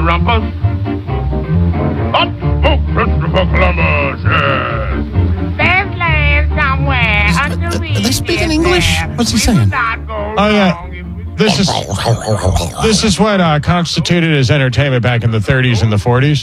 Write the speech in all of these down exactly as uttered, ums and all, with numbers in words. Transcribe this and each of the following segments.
rumpus. Up spoke Christopher Columbus, yes. There's land somewhere underneath. Are they speaking English? What's he saying? Oh, yeah. This is this is what uh, constituted as entertainment back in the thirties and the forties.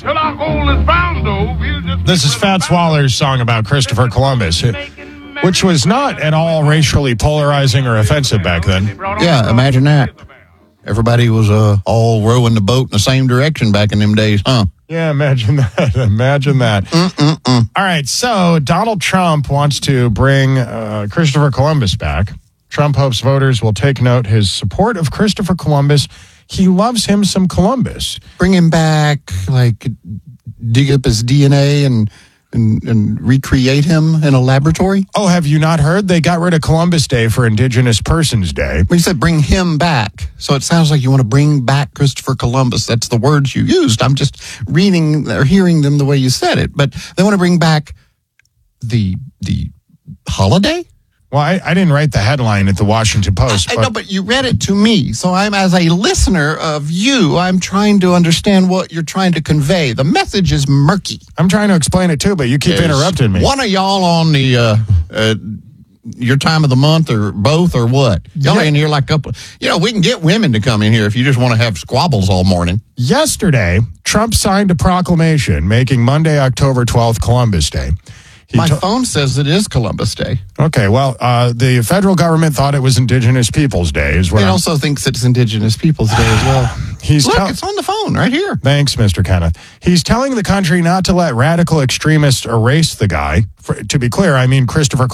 This is Fats Waller's song about Christopher Columbus, which was not at all racially polarizing or offensive back then. Yeah, imagine that. Everybody was uh, all rowing the boat in the same direction back in them days, huh? Yeah, imagine that. Imagine that. Mm-mm-mm. All right, so Donald Trump wants to bring uh, Christopher Columbus back. Trump hopes voters will take note his support of Christopher Columbus. He loves him some Columbus. Bring him back, like dig up his D N A and, and and recreate him in a laboratory. Oh, have you not heard? They got rid of Columbus Day for Indigenous Persons Day. Well, you said bring him back. So it sounds like you want to bring back Christopher Columbus. That's the words you used. I'm just reading or hearing them the way you said it. But they want to bring back the the holiday? Well, I, I didn't write the headline at the Washington Post. I, but I know, but you read it to me. So I'm, as a listener of you, I'm trying to understand what you're trying to convey. The message is murky. I'm trying to explain it too, but you keep Is interrupting me. One of y'all on the uh, uh, your time of the month, or both, or what? Y'all Yeah. in here like up. You know, we can get women to come in here if you just want to have squabbles all morning. Yesterday, Trump signed a proclamation making Monday, October twelfth, Columbus Day. He My to- phone says it is Columbus Day. Okay, well, uh, the federal government thought it was Indigenous Peoples Day. Is what It I'm- also thinks it's Indigenous Peoples Day as well. He's Look, tell- it's on the phone right here. Thanks, Mister Kenneth. He's telling the country not to let radical extremists erase the guy. For, to be clear, I mean Christopher